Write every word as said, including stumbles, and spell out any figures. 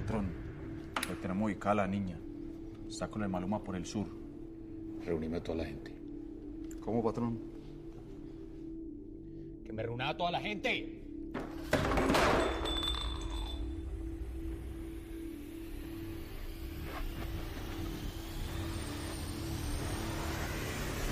Patrón, hoy tenemos ubicada a la niña. Está con el Maluma por el sur. Reunime a toda la gente. ¿Cómo, patrón? Que me reúna a toda la gente.